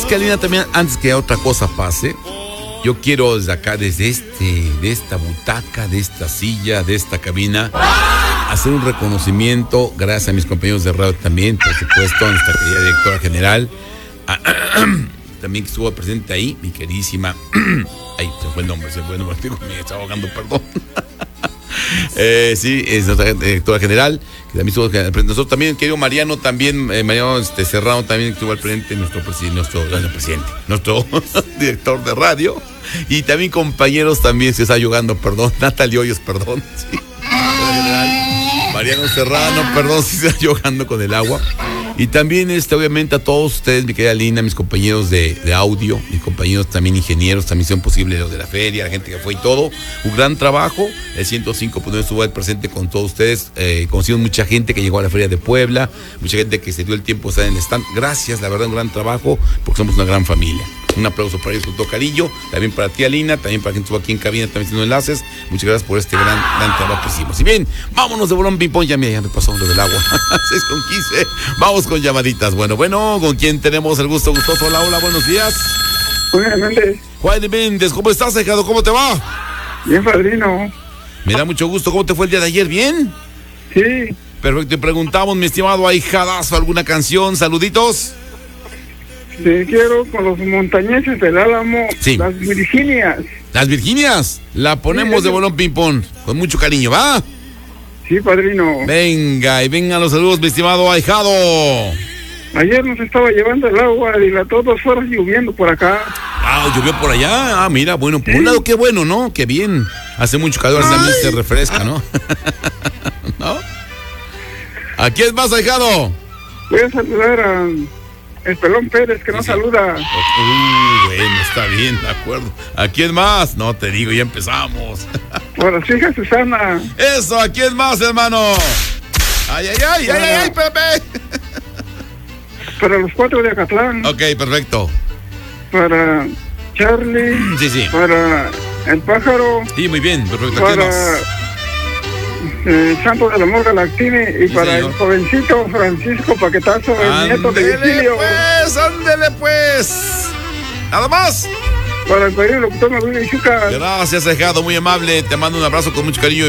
que, Alina, también, antes que otra cosa pase, yo quiero desde acá, desde de esta butaca, de esta silla, de esta cabina, hacer un reconocimiento, gracias a mis compañeros de radio también, por supuesto, a nuestra querida directora general, también que estuvo presente ahí, mi queridísima, ay, se fue el nombre, me estaba ahogando, perdón. Sí, es nuestra directora general, que también estuvo nosotros también, querido Mariano, también, Mariano Serrano también estuvo al frente, nuestro director de radio, y también compañeros también se está ahogando, perdón, Natalia Hoyos, perdón, sí, Mariano Serrano, perdón, si se está ahogando con el agua. Y también, obviamente, a todos ustedes, mi querida Lina, mis compañeros de audio, mis compañeros también ingenieros, también son posibles los de la feria, la gente que fue y todo. Un gran trabajo. El 105.9 estuvo ahí presente con todos ustedes. Conocimos mucha gente que llegó a la feria de Puebla, mucha gente que se dio el tiempo de estar en el stand. Gracias, la verdad, un gran trabajo, porque somos una gran familia. Un aplauso para ellos con todo cariño, también para ti, Alina, también para quien estuvo aquí en cabina, también haciendo enlaces. Muchas gracias por este gran trabajo que hicimos. Y bien, vámonos de bolón ping pong, ya me pasó lo del agua. 6:15, vamos con llamaditas. Bueno, ¿con quién tenemos el gusto? Gustoso, hola, buenos días. Juan Méndez. Juan Méndez, ¿cómo estás, hijado? ¿Cómo te va? Bien, padrino. Me da mucho gusto. ¿Cómo te fue el día de ayer? ¿Bien? Sí. Perfecto, te preguntamos, mi estimado ahijadazo, ¿alguna canción? Saluditos. Te quiero con los montañeses del Álamo, sí. Las Virginias. ¿Las Virginias? La ponemos de bolón ping-pong, con mucho cariño, ¿va? Sí, padrino. Venga, y vengan los saludos, mi estimado ahijado. Ayer nos estaba llevando el agua y todos fueron lloviendo por acá. Ah, llovió por allá. Ah, mira, bueno, por un lado, qué bueno, ¿no? Qué bien. Hace mucho calor, también se refresca, ¿no? ¿No? ¿A quién más, ahijado? Voy a saludar a el Pelón Pérez, que no saluda. Bueno, está bien, de acuerdo. ¿A quién más? No, te digo, ya empezamos. Por la hija Susana. Eso, ¿a quién más, hermano? Ay, Pepe. Para los 4 de Acatlán. Ok, perfecto. Para Charlie. Sí. Para el pájaro. Sí, muy bien, perfecto. Para Santo del Amor Galactini y sí, para señor. El jovencito Francisco Paquetazo, el nieto de Virgilio. Ándele pues. Nada más. Para el querido locutor Manuel Ichuca. Gracias, ahijado, muy amable. Te mando un abrazo con mucho cariño.